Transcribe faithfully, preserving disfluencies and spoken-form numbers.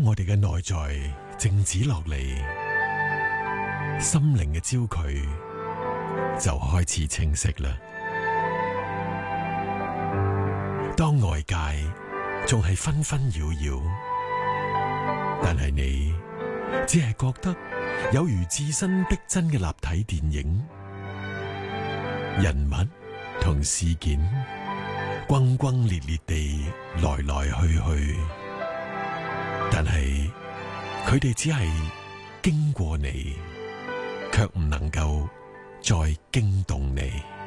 我哋嘅內在靜止落嚟，心靈嘅焦距就開始清晰啦。當外界仲係紛紛擾擾，但係你只係覺得有如置身逼真嘅立體電影，人物同事件轟轟烈烈地來來去去，但係佢哋只係經過你，卻唔能夠再驚動你。